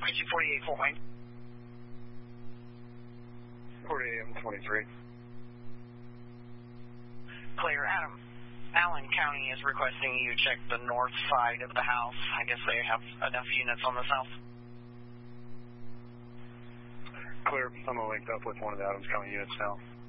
Frequency 48, Fort Wayne. 48M23. Clear, Adam. Allen County is requesting you check the north side of the house. I guess they have enough units on this house. Clear. I'm going to link up with one of the Adams County units now.